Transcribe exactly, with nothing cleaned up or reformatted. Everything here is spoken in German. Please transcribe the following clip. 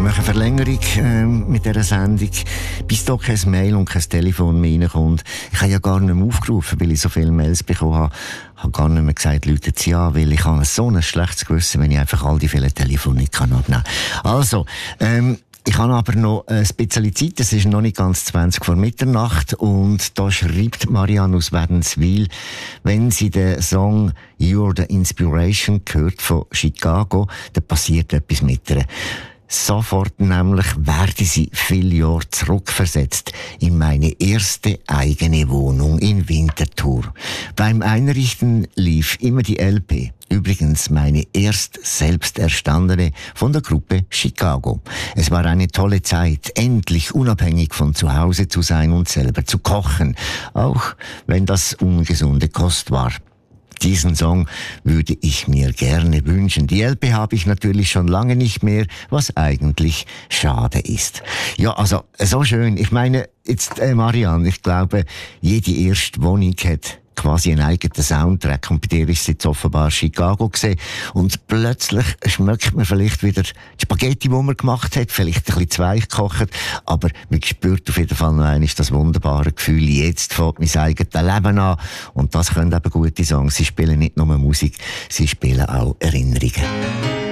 mache eine Verlängerung äh, mit dieser Sendung, bis da kein Mail und kein Telefon mehr reinkommt. Ich habe ja gar nicht mehr aufgerufen, weil ich so viele Mails bekommen habe. Ich habe gar nicht mehr gesagt, Leute, ja, weil ich habe so ein schlechtes Gewissen, wenn ich einfach all die vielen Telefone nicht kann abnehmen kann. Also, ähm, ich habe aber noch ein bisschen Zeit, es ist noch nicht ganz zwanzig vor Mitternacht und da schreibt Marianne aus Wädenswil, wenn sie den Song You're the Inspiration hört von Chicago, dann passiert etwas mit ihr. Sofort nämlich werde sie viele Jahre zurückversetzt in meine erste eigene Wohnung in Winterthur. Beim Einrichten lief immer die L P. Übrigens meine erst selbst erstandene von der Gruppe Chicago. Es war eine tolle Zeit, endlich unabhängig von zu Hause zu sein und selber zu kochen, auch wenn das ungesunde Kost war. Diesen Song würde ich mir gerne wünschen. Die L P habe ich natürlich schon lange nicht mehr, was eigentlich schade ist. Ja, also so schön. Ich meine, jetzt äh, Marianne, ich glaube, jede erste Wohnung hat quasi einen eigenen Soundtrack und bei dir ist es jetzt offenbar Chicago gesehen und plötzlich schmeckt man vielleicht wieder die Spaghetti, die man gemacht hat, vielleicht ein bisschen zu weich gekocht, aber man spürt auf jeden Fall noch einmal das wunderbare Gefühl, jetzt fängt mein eigenes Leben an und das können eben gute Songs, sie spielen nicht nur Musik, sie spielen auch Erinnerungen.